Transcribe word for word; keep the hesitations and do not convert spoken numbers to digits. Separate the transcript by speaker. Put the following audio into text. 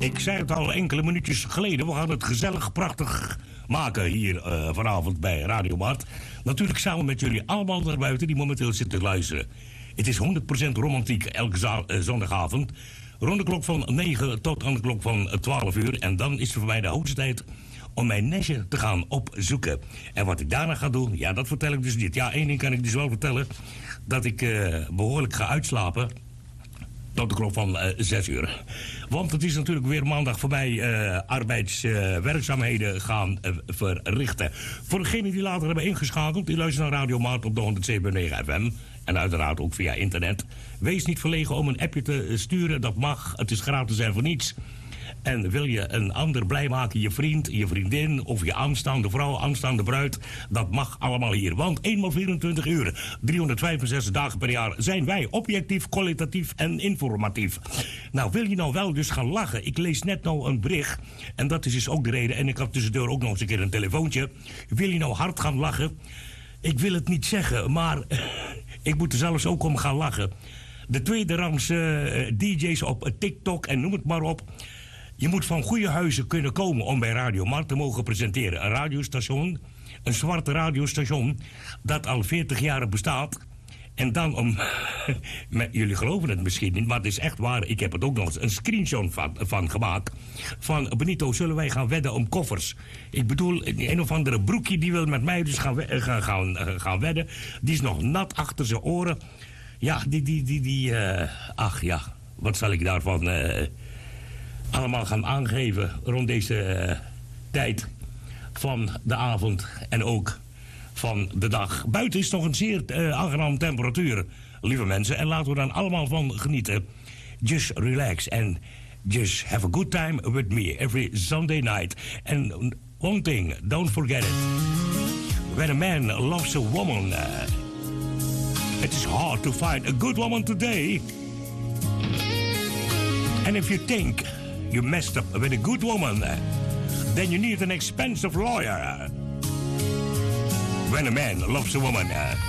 Speaker 1: Ik zei het al enkele minuutjes geleden. We gaan het gezellig, prachtig maken hier uh, vanavond bij Radio Mart. Natuurlijk samen met jullie allemaal daar buiten die momenteel zitten te luisteren. Het is honderd procent romantiek elke za- uh, zondagavond. Rond de klok van negen tot aan de klok van twaalf uur. En dan is het voor mij de hoogste tijd om mijn nestje te gaan opzoeken. En wat ik daarna ga doen, ja, dat vertel ik dus niet. Ja, één ding kan ik dus wel vertellen. Dat ik uh, behoorlijk ga uitslapen. Tot de klok van uh, zes uur. Want het is natuurlijk weer maandag voor mij uh, arbeidswerkzaamheden uh, gaan uh, verrichten. Voor degenen die later hebben ingeschakeld, die luisteren naar Radio Mart op de honderdzeven komma negen F M. En uiteraard ook via internet. Wees niet verlegen om een appje te sturen, dat mag. Het is gratis en voor niets. En wil je een ander blij maken, je vriend, je vriendin of je aanstaande vrouw, aanstaande bruid, dat mag allemaal hier. Want eenmaal vierentwintig uur, driehonderdvijfenzestig dagen per jaar zijn wij objectief, kwalitatief en informatief. Nou, wil je nou wel dus gaan lachen? Ik lees net nou een bericht en dat is dus ook de reden. En ik had tussendoor ook nog eens een keer een telefoontje. Wil je nou hard gaan lachen? Ik wil het niet zeggen, maar ik moet er zelfs ook om gaan lachen. De tweede rangs uh, D J's op TikTok en noem het maar op. Je moet van goede huizen kunnen komen om bij Radio Mart te mogen presenteren. Een radiostation, een zwarte radiostation, dat al veertig jaar bestaat. En dan om... jullie geloven het misschien niet, maar het is echt waar. Ik heb het ook nog eens een screenshot van, van gemaakt. Van, Benito, zullen wij gaan wedden om koffers? Ik bedoel, een of andere broekje die wil met mij dus gaan, gaan, gaan, gaan wedden. Die is nog nat achter zijn oren. Ja, die... die, die, die uh, ach ja, wat zal ik daarvan... Uh, allemaal gaan aangeven rond deze uh, tijd van de avond en ook van de dag. Buiten is nog een zeer uh, aangename temperatuur, lieve mensen. En laten we dan allemaal van genieten. Just relax and just have a good time with me every Sunday night. And one thing, don't forget it. When a man loves a woman, uh, it is hard to find a good woman today. And if you think you messed up with a good woman, then you need an expensive lawyer. When a man loves a woman,